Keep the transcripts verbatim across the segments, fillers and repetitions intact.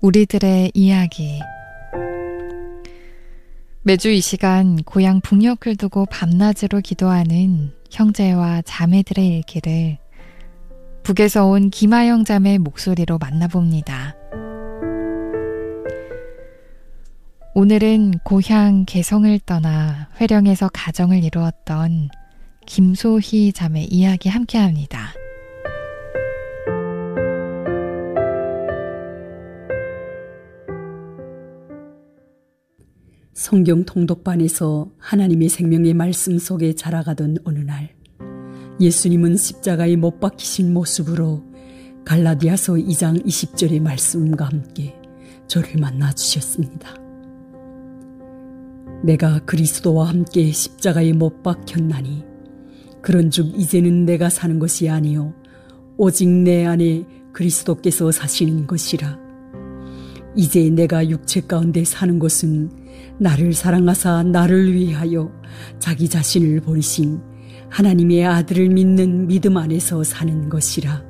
우리들의 이야기. 매주 이 시간 고향 북녘을 두고 밤낮으로 기도하는 형제와 자매들의 일기를 북에서 온 김하영 자매의 목소리로 만나봅니다. 오늘은 고향 개성을 떠나 회령에서 가정을 이루었던 김소희 자매 이야기 함께합니다. 성경 통독반에서 하나님의 생명의 말씀 속에 자라가던 어느 날, 예수님은 십자가에 못 박히신 모습으로 갈라디아서 이 장 이십 절의 말씀과 함께 저를 만나 주셨습니다. 내가 그리스도와 함께 십자가에 못 박혔나니 그런즉 이제는 내가 사는 것이 아니요 오직 내 안에 그리스도께서 사시는 것이라. 이제 내가 육체 가운데 사는 것은 나를 사랑하사 나를 위하여 자기 자신을 버리신 하나님의 아들을 믿는 믿음 안에서 사는 것이라.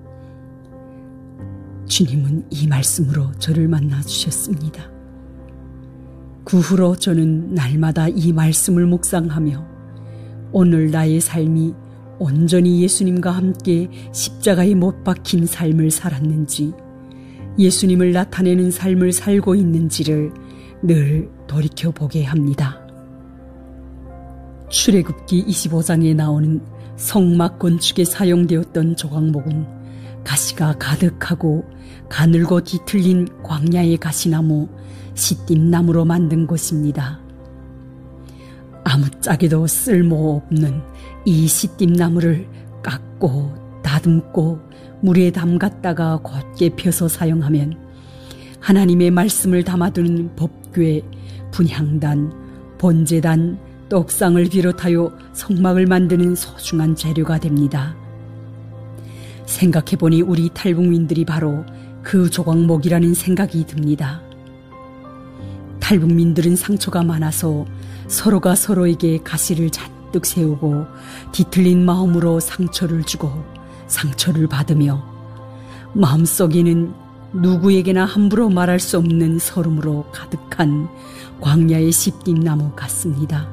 주님은 이 말씀으로 저를 만나 주셨습니다. 그 후로 저는 날마다 이 말씀을 묵상하며 오늘 나의 삶이 온전히 예수님과 함께 십자가에 못 박힌 삶을 살았는지, 예수님을 나타내는 삶을 살고 있는지를 늘 돌이켜보게 합니다. 출애굽기 이십오 장에 나오는 성막 건축에 사용되었던 조각목은 가시가 가득하고 가늘고 뒤틀린 광야의 가시나무 시띠나무로 만든 것입니다. 아무짝에도 쓸모없는 이 시띠나무를 깎고 다듬고 물에 담갔다가 곧게 펴서 사용하면 하나님의 말씀을 담아두는 법궤, 분향단, 번제단, 떡상을 비롯하여 성막을 만드는 소중한 재료가 됩니다. 생각해보니 우리 탈북민들이 바로 그 조각목이라는 생각이 듭니다. 탈북민들은 상처가 많아서 서로가 서로에게 가시를 잔뜩 세우고 뒤틀린 마음으로 상처를 주고 상처를 받으며 마음속에는 누구에게나 함부로 말할 수 없는 서름으로 가득한 광야의 시띠나무 같습니다.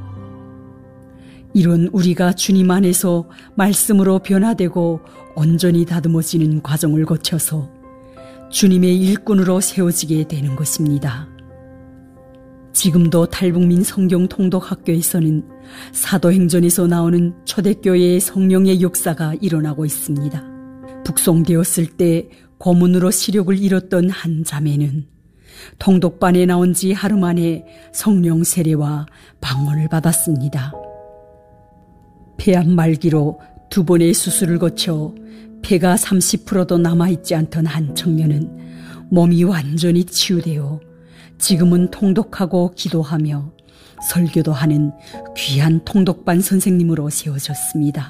이런 우리가 주님 안에서 말씀으로 변화되고 온전히 다듬어지는 과정을 거쳐서 주님의 일꾼으로 세워지게 되는 것입니다. 지금도 탈북민 성경 통독학교에서는 사도행전에서 나오는 초대교회의 성령의 역사가 일어나고 있습니다. 북송되었을 때 고문으로 시력을 잃었던 한 자매는 통독반에 나온 지 하루 만에 성령 세례와 방언을 받았습니다. 폐암 말기로 두 번의 수술을 거쳐 폐가 삼십 퍼센트도 남아있지 않던 한 청년은 몸이 완전히 치유되어 지금은 통독하고 기도하며 설교도 하는 귀한 통독반 선생님으로 세워졌습니다.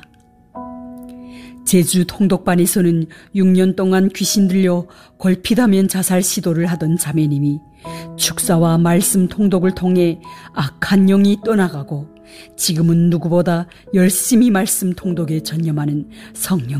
제주 통독반에서는 육 년 동안 귀신 들려 걸핏하면 자살 시도를 하던 자매님이 축사와 말씀 통독을 통해 악한 영이 떠나가고 지금은 누구보다 열심히 말씀 통독에 전념하는 성령